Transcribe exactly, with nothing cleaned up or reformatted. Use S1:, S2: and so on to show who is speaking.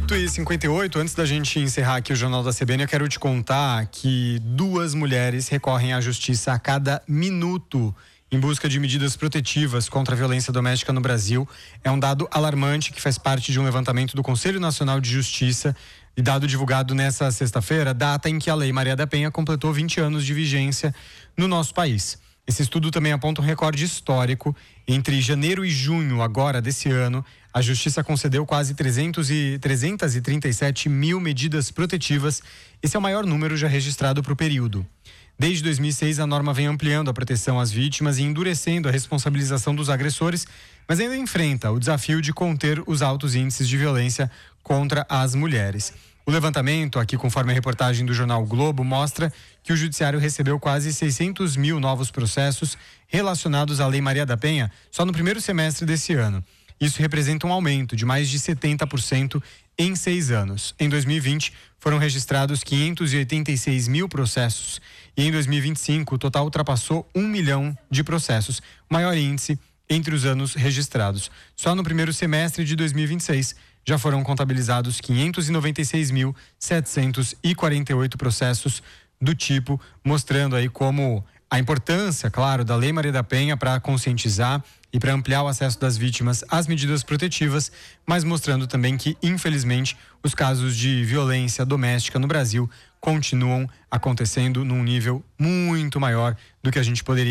S1: oito e cinquenta e oito, antes da gente encerrar aqui o Jornal da C B N, eu quero te contar que duas mulheres recorrem à justiça a cada minuto em busca de medidas protetivas contra a violência doméstica no Brasil. É um dado alarmante que faz parte de um levantamento do Conselho Nacional de Justiça e dado divulgado nessa sexta-feira, data em que a Lei Maria da Penha completou vinte anos de vigência no nosso país. Esse estudo também aponta um recorde histórico. Entre janeiro e junho agora desse ano, a Justiça concedeu quase trezentos e trinta e sete mil medidas protetivas. Esse é o maior número já registrado para o período. Desde dois mil e seis, a norma vem ampliando a proteção às vítimas e endurecendo a responsabilização dos agressores, mas ainda enfrenta o desafio de conter os altos índices de violência contra as mulheres. O levantamento, aqui conforme a reportagem do jornal o Globo, mostra que o Judiciário recebeu quase seiscentos mil novos processos relacionados à Lei Maria da Penha só no primeiro semestre desse ano. Isso representa um aumento de mais de setenta por cento em seis anos. Em dois mil e vinte, foram registrados quinhentos e oitenta e seis mil processos e em dois mil e vinte e cinco o total ultrapassou um milhão de processos, o maior índice entre os anos registrados. Só no primeiro semestre de dois mil e vinte e seis, já foram contabilizados quinhentos e noventa e seis mil setecentos e quarenta e oito processos do tipo, mostrando aí como a importância, claro, da Lei Maria da Penha para conscientizar e para ampliar o acesso das vítimas às medidas protetivas, mas mostrando também que, infelizmente, os casos de violência doméstica no Brasil continuam acontecendo num nível muito maior do que a gente poderia